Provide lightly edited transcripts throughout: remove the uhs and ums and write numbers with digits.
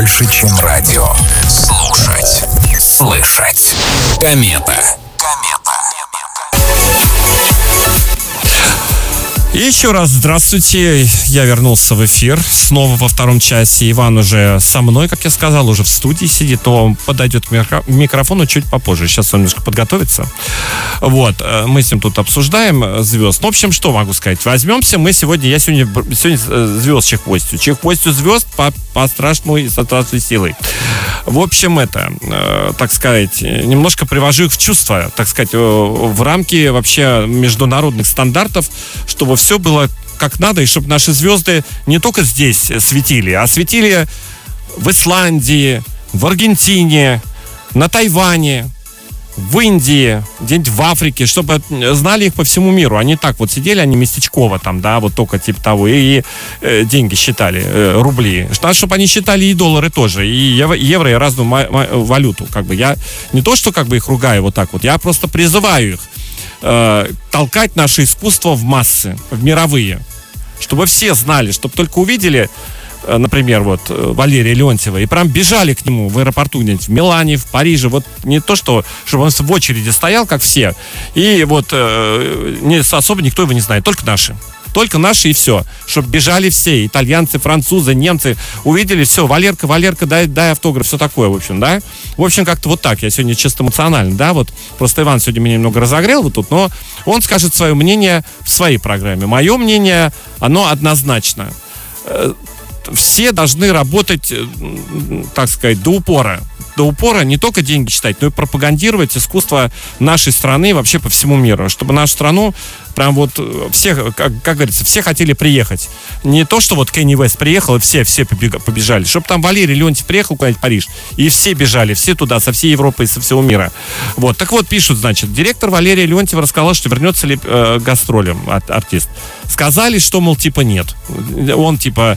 больше, чем радио. Слушать. Слышать. Комета. Еще раз здравствуйте, я вернулся в эфир снова во втором часе. Иван уже со мной, как я сказал, уже в студии сидит, но он подойдет к микрофону чуть попозже. Сейчас он немножко подготовится. Вот, мы с ним тут обсуждаем звезд. В общем, что могу сказать? Возьмемся мы сегодня, я сегодня звезд чехвостью. Чехвостью звезд по страшной силой. В общем, так сказать, немножко привожу их в чувство, так сказать, в рамки вообще международных стандартов, чтобы все было как надо, и чтобы наши звезды не только здесь светили, а светили в Исландии, в Аргентине, на Тайване, в Индии, где-нибудь в Африке, чтобы знали их по всему миру. Они так вот сидели, они местечково там, да, вот только типа того, и деньги считали, рубли. Чтобы они считали и доллары тоже, и евро, и разную валюту. Как бы я не то, что как бы их ругаю вот так вот, я просто призываю их толкать наше искусство в массы, в мировые. Чтобы все знали, чтобы только увидели, например, вот Валерия Леонтьева, и прям бежали к нему в аэропорту где-нибудь в Милане, в Париже. Вот не то, что чтобы он в очереди стоял, как все, и вот особо никто его не знает, только наши. Только наши и все. Чтобы бежали все. Итальянцы, французы, немцы. Увидели, все, Валерка, дай автограф. Все такое, в общем, да. В общем, как-то вот так. Я сегодня чисто эмоционально, да. Вот просто Иван сегодня меня немного разогрел вот тут, но он скажет свое мнение в своей программе. Мое мнение, оно однозначно. Все должны работать, так сказать, до упора. До упора не только деньги считать, но и пропагандировать искусство нашей страны вообще по всему миру. Чтобы нашу страну прям вот все, как говорится, все хотели приехать. Не то, что вот Кенни Уэст приехал, и все побежали. Чтобы там Валерий Леонтьев приехал куда-нибудь в Париж, и все бежали, все туда, со всей Европы и со всего мира. Вот. Так вот, пишут, значит, директор Валерия Леонтьева рассказал, что вернется ли гастролем артист. Сказали, что, мол, типа нет. Он, типа,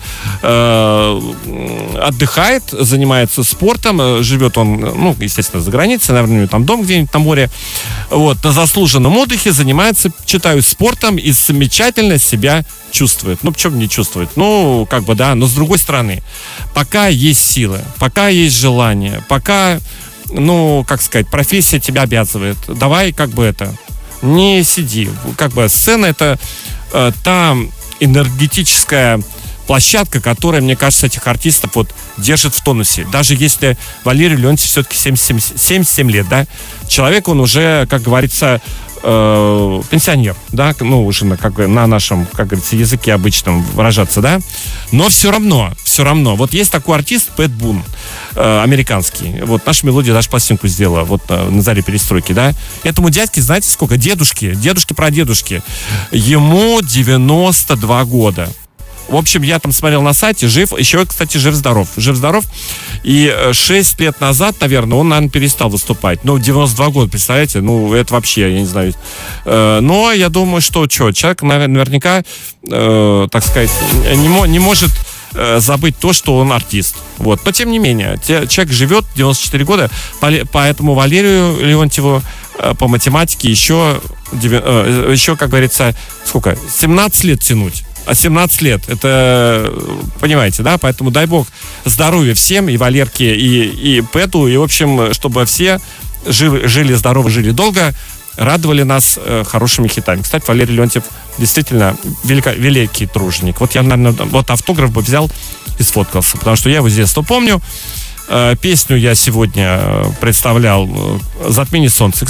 отдыхает, занимается спортом, живет он, ну, естественно, за границей, наверное, у него там дом где-нибудь на море. Вот, на заслуженном отдыхе занимается, читаю, спортом и замечательно себя чувствует. Ну, почему не чувствует? Ну, как бы, да, но с другой стороны, пока есть силы, пока есть желание, пока, ну, как сказать, профессия тебя обязывает, давай, как бы, не сиди. Как бы, сцена — это та энергетическая площадка, которая, мне кажется, этих артистов вот держит в тонусе. Даже если Валерий Леонтьев все-таки 77 лет, да, человек, он уже, как говорится, пенсионер, да, ну, уже как бы на нашем, как говорится, языке обычном выражаться, да, но все равно, вот есть такой артист Пэт Бун, американский, вот наша мелодия даже пластинку сделала, вот на заре перестройки, да, этому дядьке, знаете, сколько? Дедушки-прадедушки, ему 92 года. В общем, я там смотрел на сайте, жив, еще, кстати, жив-здоров. И 6 лет назад, наверное, он, перестал выступать. Ну, 92 года, представляете? Ну, это вообще, я не знаю. Но я думаю, что человек наверняка, так сказать, не может забыть то, что он артист. Вот. Но, тем не менее, человек живет 94 года, поэтому Валерию Леонтьеву по математике еще, как говорится, 17 лет тянуть. А 17 лет, это, понимаете, да? Поэтому дай бог здоровья всем, и Валерке, и Пэту, и, в общем, чтобы все жили здорово, жили долго, радовали нас хорошими хитами. Кстати, Валерий Леонтьев действительно великий труженик. Вот я, наверное, вот автограф бы взял и сфоткался, потому что я его с детства помню. Песню я сегодня представлял «Затмение солнца».